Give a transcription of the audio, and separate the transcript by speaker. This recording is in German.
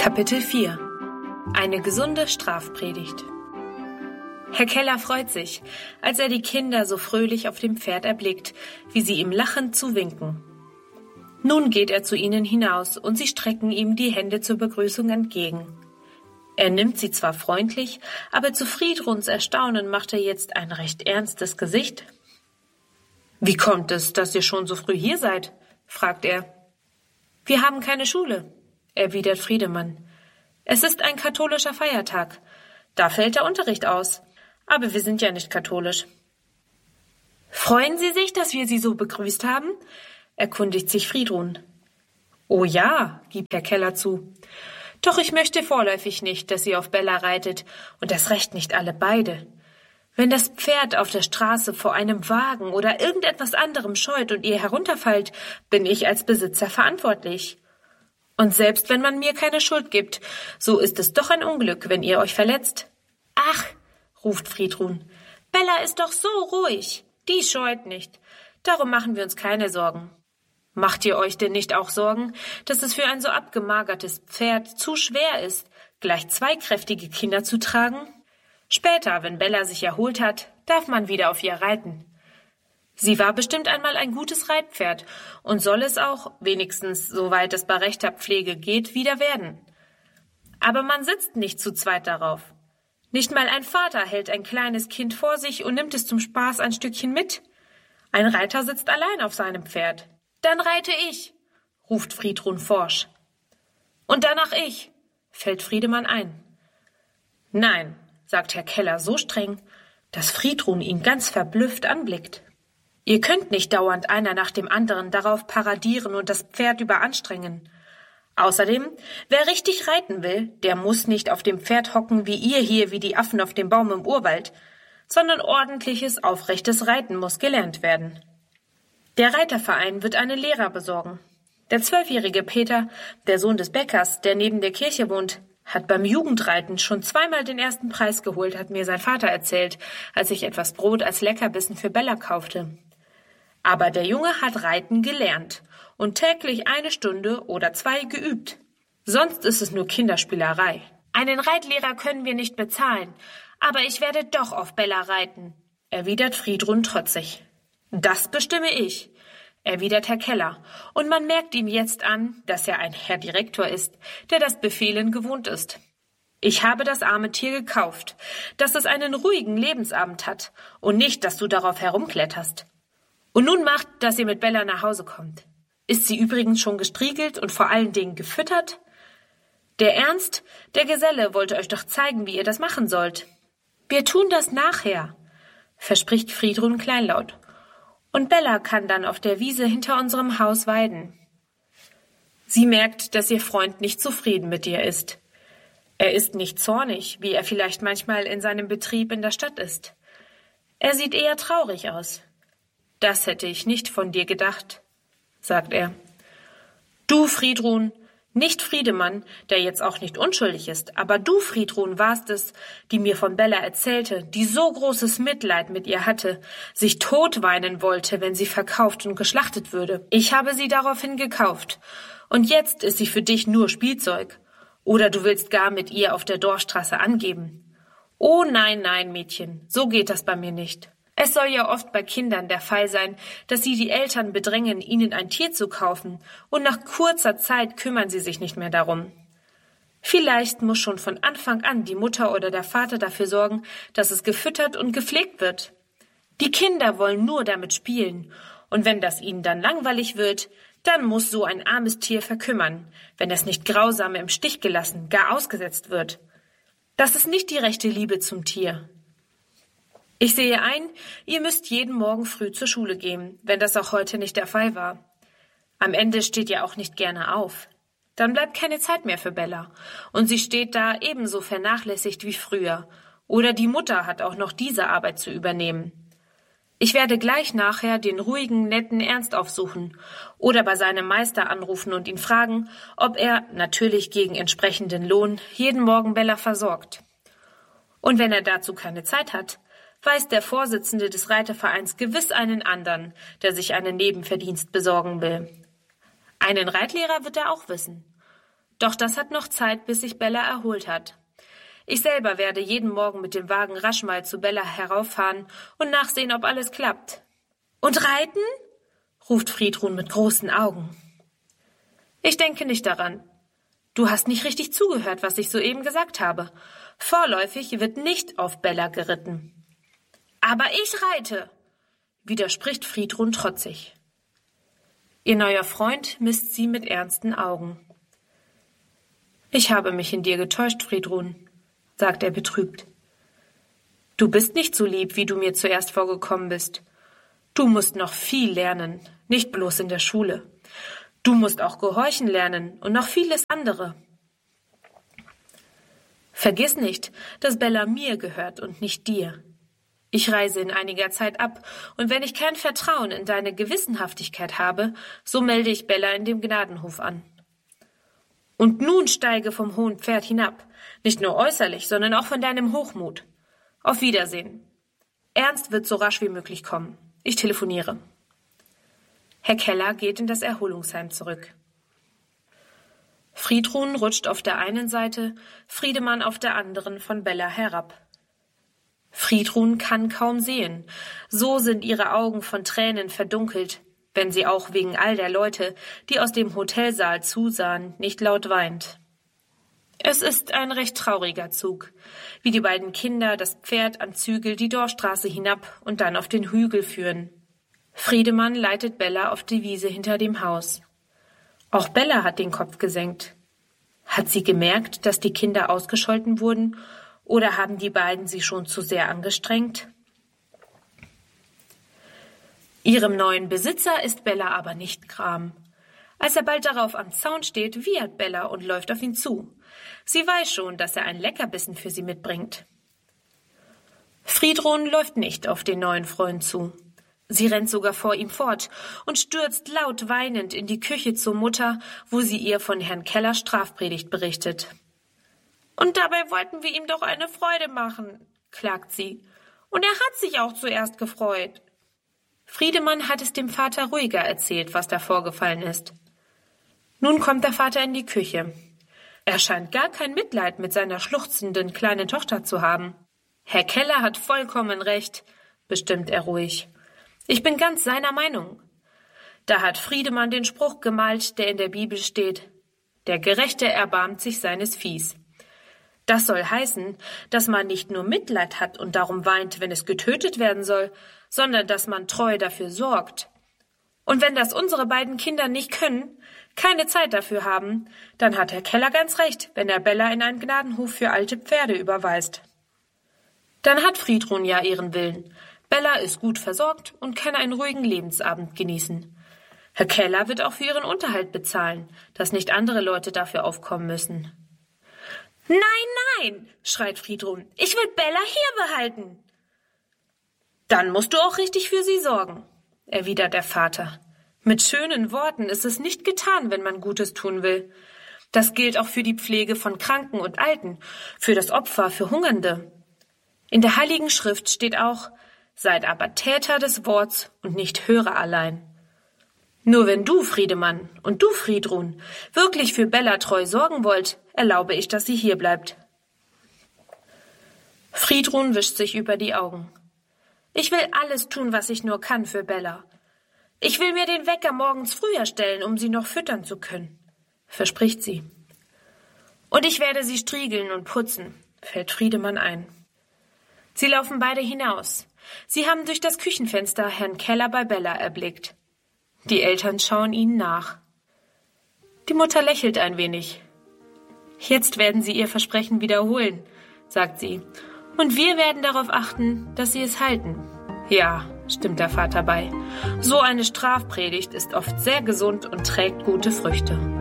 Speaker 1: Kapitel 4 – Eine gesunde Strafpredigt. Herr Keller freut sich, als er die Kinder so fröhlich auf dem Pferd erblickt, wie sie ihm lachend zuwinken. Nun geht er zu ihnen hinaus und sie strecken ihm die Hände zur Begrüßung entgegen. Er nimmt sie zwar freundlich, aber zu Friedruns Erstaunen macht er jetzt ein recht ernstes Gesicht. »Wie kommt es, dass ihr schon so früh hier seid?« fragt er. »Wir haben keine Schule«, erwidert Friedemann. »Es ist ein katholischer Feiertag. Da fällt der Unterricht aus. Aber wir sind ja nicht katholisch.« »Freuen Sie sich, dass wir Sie so begrüßt haben?« erkundigt sich Friedrun. »Oh ja«, gibt Herr Keller zu. »Doch ich möchte vorläufig nicht, dass sie auf Bella reitet, und erst recht nicht alle beide. Wenn das Pferd auf der Straße vor einem Wagen oder irgendetwas anderem scheut und ihr herunterfällt, bin ich als Besitzer verantwortlich. Und selbst wenn man mir keine Schuld gibt, so ist es doch ein Unglück, wenn ihr euch verletzt.« »Ach«, ruft Friedrun, »Bella ist doch so ruhig. Die scheut nicht. Darum machen wir uns keine Sorgen.« »Macht ihr euch denn nicht auch Sorgen, dass es für ein so abgemagertes Pferd zu schwer ist, gleich 2 kräftige Kinder zu tragen? Später, wenn Bella sich erholt hat, darf man wieder auf ihr reiten. Sie war bestimmt einmal ein gutes Reitpferd und soll es auch, wenigstens soweit es bei rechter Pflege geht, wieder werden. Aber man sitzt nicht zu zweit darauf. Nicht mal ein Vater hält ein kleines Kind vor sich und nimmt es zum Spaß ein Stückchen mit. Ein Reiter sitzt allein auf seinem Pferd. »Dann reite ich«, ruft Friedrun forsch. »Und danach ich«, fällt Friedemann ein. »Nein«, sagt Herr Keller so streng, dass Friedrun ihn ganz verblüfft anblickt. »Ihr könnt nicht dauernd einer nach dem anderen darauf paradieren und das Pferd überanstrengen. Außerdem, wer richtig reiten will, der muss nicht auf dem Pferd hocken wie ihr hier wie die Affen auf dem Baum im Urwald, sondern ordentliches, aufrechtes Reiten muss gelernt werden. Der Reiterverein wird einen Lehrer besorgen. Der 12-jährige Peter, der Sohn des Bäckers, der neben der Kirche wohnt, hat beim Jugendreiten schon 2-mal den ersten Preis geholt, hat mir sein Vater erzählt, als ich etwas Brot als Leckerbissen für Bella kaufte. Aber der Junge hat Reiten gelernt und täglich 1 Stunde oder 2 geübt. Sonst ist es nur Kinderspielerei. Einen Reitlehrer können wir nicht bezahlen, aber ich werde doch auf Bella reiten«, erwidert Friedrun trotzig. »Das bestimme ich«, erwidert Herr Keller, und man merkt ihm jetzt an, dass er ein Herr Direktor ist, der das Befehlen gewohnt ist. »Ich habe das arme Tier gekauft, dass es einen ruhigen Lebensabend hat und nicht, dass du darauf herumkletterst. Und nun macht, dass ihr mit Bella nach Hause kommt. Ist sie übrigens schon gestriegelt und vor allen Dingen gefüttert? Der Ernst, der Geselle, wollte euch doch zeigen, wie ihr das machen sollt.« »Wir tun das nachher«, verspricht Friedrun kleinlaut. »Und Bella kann dann auf der Wiese hinter unserem Haus weiden.« Sie merkt, dass ihr Freund nicht zufrieden mit ihr ist. Er ist nicht zornig, wie er vielleicht manchmal in seinem Betrieb in der Stadt ist. Er sieht eher traurig aus. »Das hätte ich nicht von dir gedacht«, sagt er. »Du, Friedrun, nicht Friedemann, der jetzt auch nicht unschuldig ist, aber du, Friedrun, warst es, die mir von Bella erzählte, die so großes Mitleid mit ihr hatte, sich totweinen wollte, wenn sie verkauft und geschlachtet würde. Ich habe sie daraufhin gekauft, und jetzt ist sie für dich nur Spielzeug. Oder du willst gar mit ihr auf der Dorfstraße angeben. Oh nein, nein, Mädchen, so geht das bei mir nicht. Es soll ja oft bei Kindern der Fall sein, dass sie die Eltern bedrängen, ihnen ein Tier zu kaufen, und nach kurzer Zeit kümmern sie sich nicht mehr darum. Vielleicht muss schon von Anfang an die Mutter oder der Vater dafür sorgen, dass es gefüttert und gepflegt wird. Die Kinder wollen nur damit spielen, und wenn das ihnen dann langweilig wird, dann muss so ein armes Tier verkümmern, wenn es nicht grausam im Stich gelassen, gar ausgesetzt wird. Das ist nicht die rechte Liebe zum Tier. Ich sehe ein, ihr müsst jeden Morgen früh zur Schule gehen, wenn das auch heute nicht der Fall war. Am Ende steht ihr auch nicht gerne auf. Dann bleibt keine Zeit mehr für Bella, und sie steht da ebenso vernachlässigt wie früher. Oder die Mutter hat auch noch diese Arbeit zu übernehmen. Ich werde gleich nachher den ruhigen, netten Ernst aufsuchen oder bei seinem Meister anrufen und ihn fragen, ob er, natürlich gegen entsprechenden Lohn, jeden Morgen Bella versorgt. Und wenn er dazu keine Zeit hat, weiß der Vorsitzende des Reitervereins gewiss einen anderen, der sich einen Nebenverdienst besorgen will. Einen Reitlehrer wird er auch wissen. Doch das hat noch Zeit, bis sich Bella erholt hat. Ich selber werde jeden Morgen mit dem Wagen rasch mal zu Bella herauffahren und nachsehen, ob alles klappt. Und reiten? Ruft Friedrun mit großen Augen. Ich denke nicht daran. Du hast nicht richtig zugehört, was ich soeben gesagt habe. Vorläufig wird nicht auf Bella geritten. Aber ich reite, widerspricht Friedrun trotzig. Ihr neuer Freund misst sie mit ernsten Augen. Ich habe mich in dir getäuscht, Friedrun, sagt er betrübt. Du bist nicht so lieb, wie du mir zuerst vorgekommen bist. Du musst noch viel lernen, nicht bloß in der Schule. Du musst auch gehorchen lernen und noch vieles andere. Vergiss nicht, dass Bella mir gehört und nicht dir. Ich reise in einiger Zeit ab, und wenn ich kein Vertrauen in deine Gewissenhaftigkeit habe, so melde ich Bella in dem Gnadenhof an. Und nun steige vom hohen Pferd hinab, nicht nur äußerlich, sondern auch von deinem Hochmut. Auf Wiedersehen. Ernst wird so rasch wie möglich kommen. Ich telefoniere. Herr Keller geht in das Erholungsheim zurück. Friedrun rutscht auf der einen Seite, Friedemann auf der anderen von Bella herab. Friedrun kann kaum sehen, so sind ihre Augen von Tränen verdunkelt, wenn sie auch wegen all der Leute, die aus dem Hotelsaal zusahen, nicht laut weint. Es ist ein recht trauriger Zug, wie die beiden Kinder das Pferd am Zügel die Dorfstraße hinab und dann auf den Hügel führen. Friedemann leitet Bella auf die Wiese hinter dem Haus. Auch Bella hat den Kopf gesenkt. Hat sie gemerkt, dass die Kinder ausgescholten wurden, oder haben die beiden sie schon zu sehr angestrengt? Ihrem neuen Besitzer ist Bella aber nicht gram. Als er bald darauf am Zaun steht, wiehert Bella und läuft auf ihn zu. Sie weiß schon, dass er ein Leckerbissen für sie mitbringt. Friedrun läuft nicht auf den neuen Freund zu. Sie rennt sogar vor ihm fort und stürzt laut weinend in die Küche zur Mutter, wo sie ihr von Herrn Kellers Strafpredigt berichtet. Und dabei wollten wir ihm doch eine Freude machen, klagt sie. Und er hat sich auch zuerst gefreut. Friedemann hat es dem Vater ruhiger erzählt, was da vorgefallen ist. Nun kommt der Vater in die Küche. Er scheint gar kein Mitleid mit seiner schluchzenden kleinen Tochter zu haben. Herr Keller hat vollkommen recht, bestimmt er ruhig. Ich bin ganz seiner Meinung. Da hat Friedemann den Spruch gemalt, der in der Bibel steht: Der Gerechte erbarmt sich seines Viehs. Das soll heißen, dass man nicht nur Mitleid hat und darum weint, wenn es getötet werden soll, sondern dass man treu dafür sorgt. Und wenn das unsere beiden Kinder nicht können, keine Zeit dafür haben, dann hat Herr Keller ganz recht, wenn er Bella in einen Gnadenhof für alte Pferde überweist. Dann hat Friedrun ja ihren Willen. Bella ist gut versorgt und kann einen ruhigen Lebensabend genießen. Herr Keller wird auch für ihren Unterhalt bezahlen, dass nicht andere Leute dafür aufkommen müssen. Nein, nein, schreit Friedrun, ich will Bella hier behalten. Dann musst du auch richtig für sie sorgen, erwidert der Vater. Mit schönen Worten ist es nicht getan, wenn man Gutes tun will. Das gilt auch für die Pflege von Kranken und Alten, für das Opfer, für Hungernde. In der Heiligen Schrift steht auch: Seid aber Täter des Worts und nicht Hörer allein. Nur wenn du, Friedemann, und du, Friedrun, wirklich für Bella treu sorgen wollt, erlaube ich, dass sie hier bleibt. Friedrun wischt sich über die Augen. Ich will alles tun, was ich nur kann für Bella. Ich will mir den Wecker morgens früher stellen, um sie noch füttern zu können, verspricht sie. Und ich werde sie striegeln und putzen, fällt Friedemann ein. Sie laufen beide hinaus. Sie haben durch das Küchenfenster Herrn Keller bei Bella erblickt. Die Eltern schauen ihnen nach. Die Mutter lächelt ein wenig. Jetzt werden sie ihr Versprechen wiederholen, sagt sie. Und wir werden darauf achten, dass sie es halten. Ja, stimmt der Vater bei. So eine Strafpredigt ist oft sehr gesund und trägt gute Früchte.